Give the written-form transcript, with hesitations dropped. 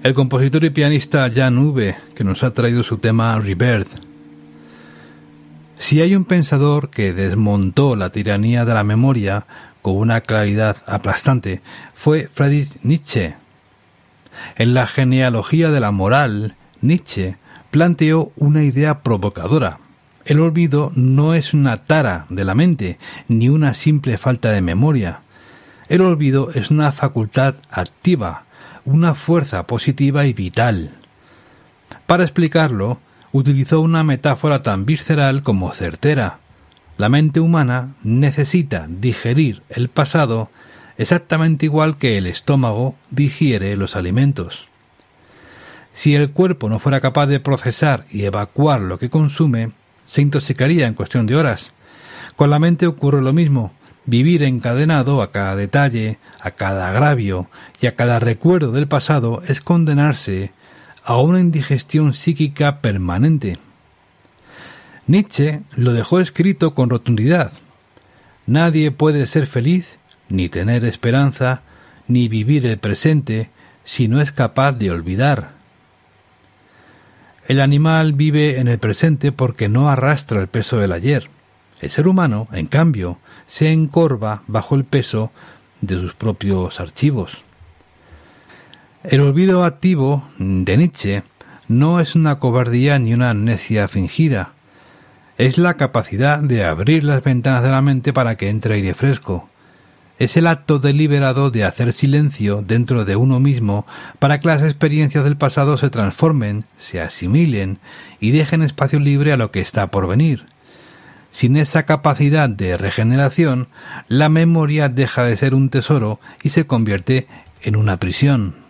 el compositor y pianista Jan Uve, que nos ha traído su tema Rebirth. Si hay un pensador que desmontó la tiranía de la memoria con una claridad aplastante, fue Friedrich Nietzsche. En la genealogía de la moral, Nietzsche planteó una idea provocadora. El olvido no es una tara de la mente, ni una simple falta de memoria. El olvido es una facultad activa, una fuerza positiva y vital. Para explicarlo, utilizó una metáfora tan visceral como certera. La mente humana necesita digerir el pasado exactamente igual que el estómago digiere los alimentos. Si el cuerpo no fuera capaz de procesar y evacuar lo que consume, se intoxicaría en cuestión de horas. Con la mente ocurre lo mismo. Vivir encadenado a cada detalle, a cada agravio y a cada recuerdo del pasado es condenarse a una indigestión psíquica permanente. Nietzsche lo dejó escrito con rotundidad. Nadie puede ser feliz, ni tener esperanza, ni vivir el presente, si no es capaz de olvidar. El animal vive en el presente porque no arrastra el peso del ayer. El ser humano, en cambio, se encorva bajo el peso de sus propios archivos. El olvido activo de Nietzsche no es una cobardía ni una amnesia fingida. Es la capacidad de abrir las ventanas de la mente para que entre aire fresco. Es el acto deliberado de hacer silencio dentro de uno mismo para que las experiencias del pasado se transformen, se asimilen y dejen espacio libre a lo que está por venir. Sin esa capacidad de regeneración, la memoria deja de ser un tesoro y se convierte en una prisión.